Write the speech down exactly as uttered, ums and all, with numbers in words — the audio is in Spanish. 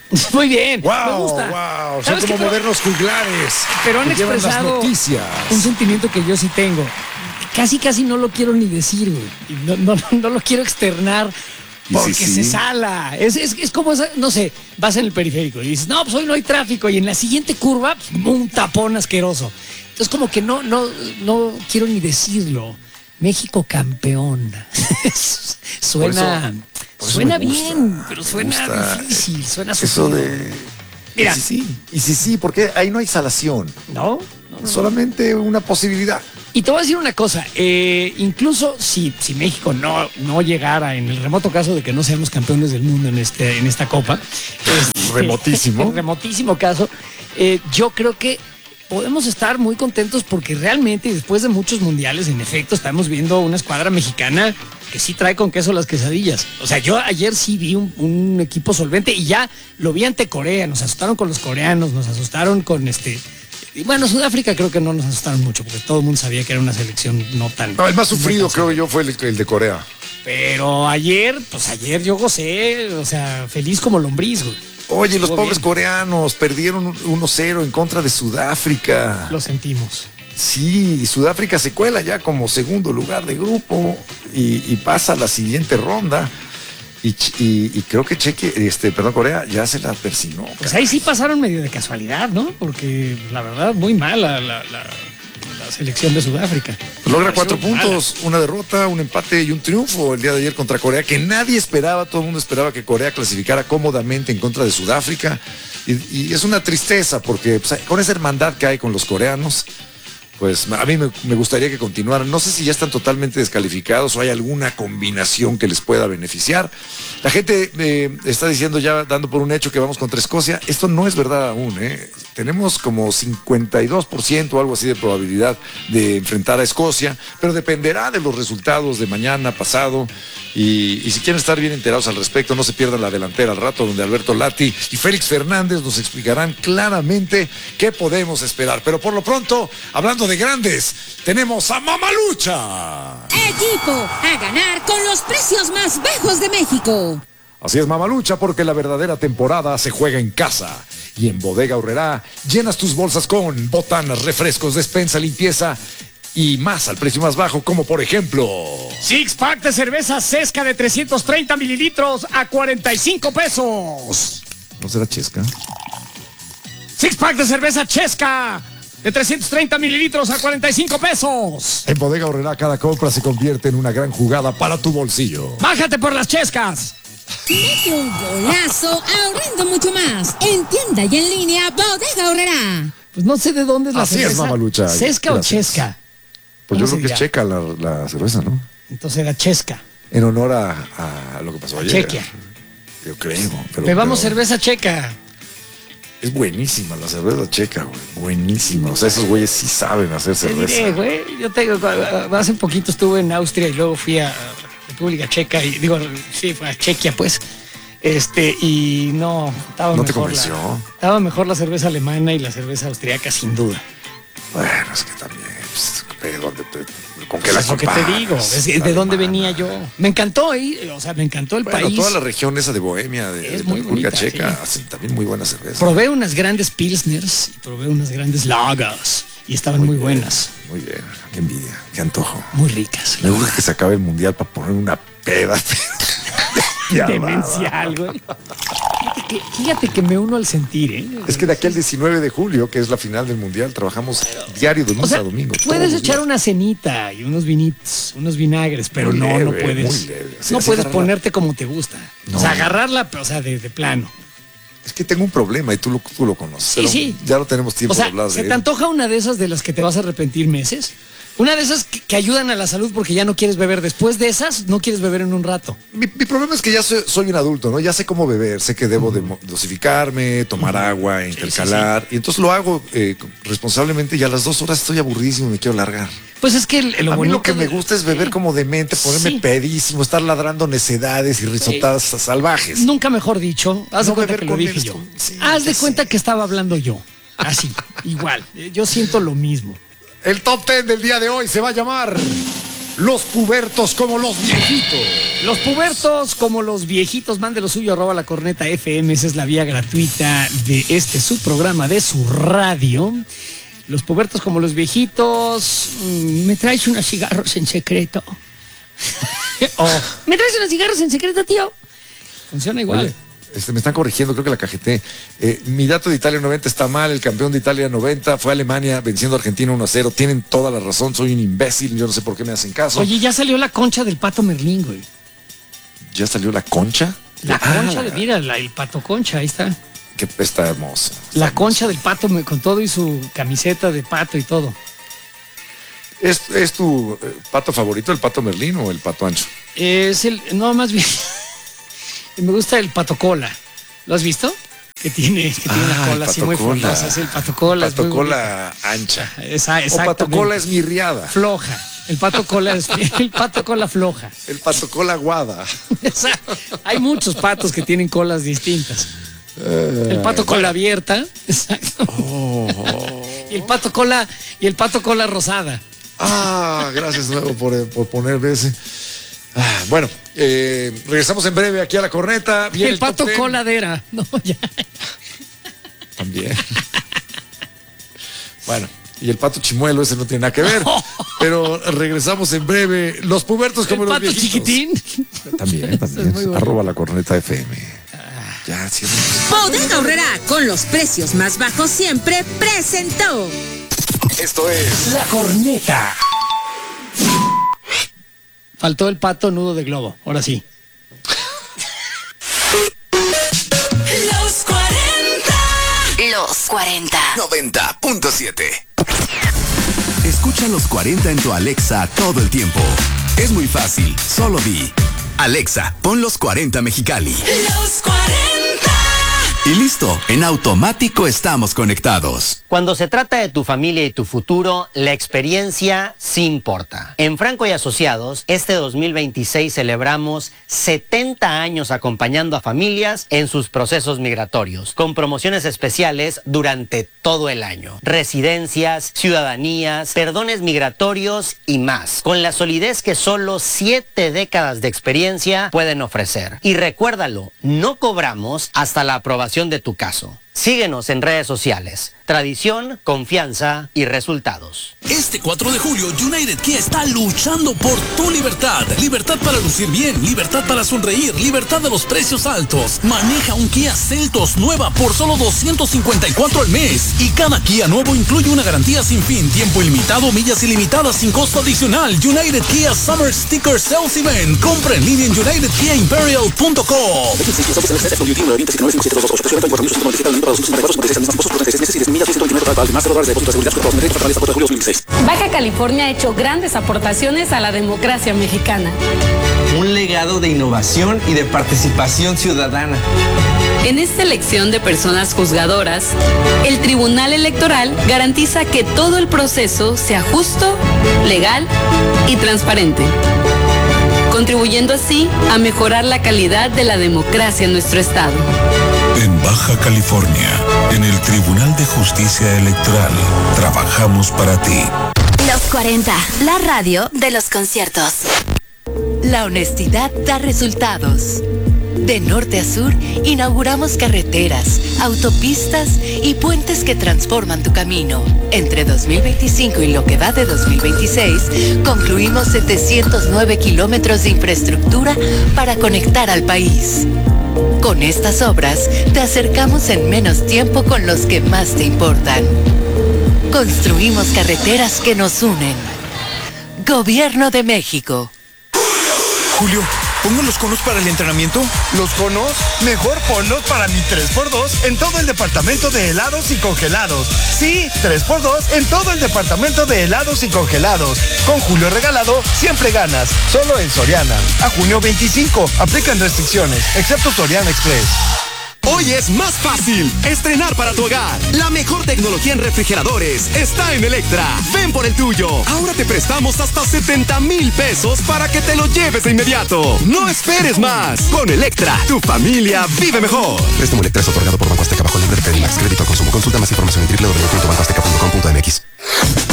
Muy bien, Wow, me gusta. wow, son ¿Sabes como qué? Pero- modernos juglares. Pero han que llevan las expresado noticias. un sentimiento que yo sí tengo. Casi, casi no lo quiero ni decir, güey. Y No, no, no, no lo quiero externar Y porque sí, se sí. sala. Es, es, es como, esa- no sé, vas en el periférico y dices, no, pues hoy no hay tráfico. Y en la siguiente curva, pues, un tapón asqueroso. Entonces, como que no, no, no quiero ni decirlo. México campeón. suena por eso suena me gusta, bien, pero me suena gusta difícil, suena Eso sufrido. de. Mira. Y sí, sí. Y sí, sí, porque ahí no hay salación. ¿No? No, no. Solamente una posibilidad. Y te voy a decir una cosa, eh, incluso si, si México no, no llegara, en el remoto caso de que no seamos campeones del mundo en, este, en esta copa, este, Remotísimo. remotísimo caso, eh, yo creo que podemos estar muy contentos porque realmente después de muchos mundiales, en efecto, estamos viendo una escuadra mexicana que sí trae con queso las quesadillas. O sea, yo ayer sí vi un, un equipo solvente y ya lo vi ante Corea, nos asustaron con los coreanos, nos asustaron con este... Y bueno, Sudáfrica creo que no nos asustaron mucho porque todo el mundo sabía que era una selección no tan... No, el más no sufrido tan creo yo fue el, el de Corea. Pero ayer, pues ayer yo gocé, o sea, feliz como lombriz, güey. Oye, los Estuvo pobres bien. coreanos perdieron uno cero en contra de Sudáfrica. Lo sentimos. Sí, y Sudáfrica se cuela ya como segundo lugar de grupo y, y pasa a la siguiente ronda. Y, Ch- y- y creo que Cheque, este, perdón, Corea ya se la persinó. Pues ahí sí pasaron medio de casualidad, ¿no? Porque la verdad, muy mala la, la, la selección de Sudáfrica. Logra Me cuatro pareció puntos, una derrota, un empate y un triunfo el día de ayer contra Corea, que nadie esperaba, todo el mundo esperaba que Corea clasificara cómodamente en contra de Sudáfrica. Y, y es una tristeza porque pues, con esa hermandad que hay con los coreanos, pues a mí me, me gustaría que continuaran. No sé si ya están totalmente descalificados o hay alguna combinación que les pueda beneficiar. La gente eh, está diciendo ya, dando por un hecho que vamos contra Escocia. Esto no es verdad aún, ¿eh? Tenemos como cincuenta y dos por ciento o algo así de probabilidad de enfrentar a Escocia, pero dependerá de los resultados de mañana, pasado. Y, y si quieren estar bien enterados al respecto, no se pierdan la delantera al rato, donde Alberto Lati y Félix Fernández nos explicarán claramente qué podemos esperar. Pero por lo pronto, hablando de grandes, tenemos a Mamalucha. Equipo a ganar con los precios más bajos de México. Así es, Mamalucha, porque la verdadera temporada se juega en casa. Y en Bodega Aurrerá llenas tus bolsas con botanas, refrescos, despensa, limpieza y más al precio más bajo, como por ejemplo... Six pack de cerveza Cesca de trescientos treinta mililitros a cuarenta y cinco pesos. ¿No será Chesca? Six pack de cerveza Chesca de trescientos treinta mililitros a cuarenta y cinco pesos. En Bodega Aurrerá cada compra se convierte en una gran jugada para tu bolsillo. Bájate por las Chescas. Mete un golazo ahorrando mucho más. En tienda y en línea, Bodega Aurrerá. Pues no sé de dónde es la Así es, cerveza. Mamalucha. ¿Cesca o Gracias. Chesca? Pues yo ¿Cómo creo que se es dirá? checa la, la cerveza, ¿no? Entonces era Chesca. En honor a, a lo que pasó ayer. Chequia. Yo creo. Pero, Bebamos pero cerveza checa. Es buenísima la cerveza checa, güey. Buenísima. O sea, esos güeyes sí saben hacer Te cerveza. diré, güey. Yo tengo, hace poquito estuve en Austria y luego fui a República Checa y digo, sí, fue a Chequia, pues. Este, y no, estaba ¿No te mejor. convenció? La, estaba mejor la cerveza alemana y la cerveza austriaca, sin duda. Bueno, es que también, pues, ¿de dónde te- ¿con qué Pues la es lo que te comparas? digo, es que La de dónde alemana. venía yo. Me encantó ahí, o sea, me encantó el Bueno, país. toda la región esa de Bohemia, de, Es de la muy República bonita, Checa, sí. hacen también muy buena cerveza. Probé unas grandes pilsners y probé unas grandes lagers y estaban muy, bien, buenas, Muy bien, qué envidia, qué antojo. muy ricas. Me gusta que se acabe el mundial para poner una peda. Ya va. Demencial, güey. Fíjate que, fíjate que me uno al sentir, ¿eh? Es que de aquí al diecinueve de julio, que es la final del mundial, trabajamos diario de O lunes sea, a domingo. puedes todos los echar días. una cenita y unos vinitos, unos vinagres, pero Muy no, leve, no puedes. muy leve. Sí, no así puedes agarrarla. ponerte como te gusta. No. O sea, agarrarla, o sea, de, de plano. Es que tengo un problema y tú lo, tú lo conoces. Sí, pero sí. Ya no tenemos tiempo O sea, de hablar ¿se de te él. antoja una de esas de las que te vas a arrepentir meses? Una de esas que, que ayudan a la salud porque ya no quieres beber. Después de esas, no quieres beber en un rato. Mi, mi problema es que ya soy, soy un adulto, ¿no? Ya sé cómo beber, sé que debo de mo- dosificarme, tomar agua, intercalar. Y entonces lo hago eh, responsablemente y a las dos horas estoy aburridísimo y me quiero largar. Pues es que el- lo a mí bonito lo que me de- gusta es beber Sí. como demente, ponerme Sí. pedísimo, estar ladrando necedades y risotadas salvajes. Nunca mejor dicho. Haz de No cuenta beber que lo con dije él, yo. con- sí, Haz de ya cuenta sé. que estaba hablando yo. Así, igual. Yo siento lo mismo. El top ten del día de hoy se va a llamar Los pubertos como los viejitos. Los pubertos como los viejitos, mande lo suyo, arroba la corneta F M, esa es la vía gratuita de este su programa, de su radio. Los pubertos como los viejitos, ¿me traes unos cigarros en secreto? Oh, ¿me traes unos cigarros en secreto, tío? Funciona igual. Oye, este, me están corrigiendo, creo que la cajeté. Eh, mi dato de Italia noventa está mal, el campeón de Italia noventa fue Alemania venciendo a Argentina uno a cero. Tienen toda la razón, soy un imbécil, yo no sé por qué me hacen caso. Oye, ya salió la concha del pato Merlín, güey. ¿Ya salió la concha? La ah, concha, la, de, mira, la, el pato concha, ahí está. Que está hermosa. Está la hermosa. concha del pato con todo y su camiseta de pato y todo. ¿Es, es tu eh, pato favorito, el pato Merlín o el pato ancho? Es el, no, más bien, me gusta el pato cola. ¿Lo has visto? Que tiene, que tiene Ah, una cola el así muy pato cola. frondosa, es el pato cola. Pato es muy cola ancha. Esa, O exactamente. pato cola es mirriada. Floja. El pato cola es el pato cola floja. El pato cola aguada. Exacto. Hay muchos patos que tienen colas distintas. El pato cola abierta. Exacto. Oh. Y el pato cola y el pato cola rosada. Ah, gracias luego por, por ponerme ese. Ah, bueno, eh, regresamos en breve aquí a la corneta. Viene el, el pato top ten. coladera. No, ya. También. Bueno, y el pato chimuelo, ese no tiene nada que ver. Pero regresamos en breve. Los pubertos como El los pato viejitos. chiquitín. También, Es también. muy bueno. Arroba la corneta F M. Ya, cierra. Bodega Aurrerá, con los precios más bajos siempre, presentó. Esto es La corneta. Faltó el pato nudo de globo. Ahora sí. Los cuarenta. Los cuarenta. noventa punto siete. Escucha los cuarenta en tu Alexa todo el tiempo. Es muy fácil, solo di Alexa, pon los cuarenta Mexicali. Los cuarenta. Y listo, en automático estamos conectados. Cuando se trata de tu familia y tu futuro, la experiencia sí importa. En Franco y Asociados, este dos mil veintiséis celebramos setenta años acompañando a familias en sus procesos migratorios, con promociones especiales durante todo el año. Residencias, ciudadanías, perdones migratorios y más, con la solidez que solo siete décadas de experiencia pueden ofrecer. Y recuérdalo, no cobramos hasta la aprobación de tu caso. Síguenos en redes sociales. Tradición, confianza y resultados. Este cuatro de julio, United Kia está luchando por tu libertad. Libertad para lucir bien, libertad para sonreír, libertad de los precios altos. Maneja un Kia Seltos nueva por solo doscientos cincuenta y cuatro al mes. Y cada Kia nuevo incluye una garantía sin fin, tiempo ilimitado, millas ilimitadas sin costo adicional. United Kia Summer Sticker Sales Event. Compra en línea en united kia imperial punto com. Baja California ha hecho grandes aportaciones a la democracia mexicana. Un legado de innovación y de participación ciudadana. En esta elección de personas juzgadoras, el Tribunal Electoral garantiza que todo el proceso sea justo, legal y transparente, contribuyendo así a mejorar la calidad de la democracia en nuestro estado. En Baja California, en el Tribunal de Justicia Electoral, trabajamos para ti. Los cuarenta, la radio de los conciertos. La honestidad da resultados. De norte a sur, inauguramos carreteras, autopistas y puentes que transforman tu camino. Entre dos mil veinticinco y lo que va de dos mil veintiséis, concluimos setecientos nueve kilómetros de infraestructura para conectar al país. Con estas obras, te acercamos en menos tiempo con los que más te importan. Construimos carreteras que nos unen. Gobierno de México. Julio, ¿pongo los conos para el entrenamiento? ¿Los conos? Mejor ponlos para mi tres por dos en todo el departamento de helados y congelados. Sí, tres por dos en todo el departamento de helados y congelados. Con Julio regalado, siempre ganas. Solo en Soriana. A junio veinticinco. Aplican restricciones, excepto Soriana Express. Hoy es más fácil estrenar para tu hogar. La mejor tecnología en refrigeradores está en Electra. Ven por el tuyo. Ahora te prestamos hasta setenta mil pesos para que te lo lleves de inmediato. No esperes más. Con Electra, tu familia vive mejor. Préstamo Electra es otorgado por Banco Azteca bajo el nombre de Credimax. Crédito al consumo. Consulta más información en doble u doble u doble u punto banco azteca punto com punto m x.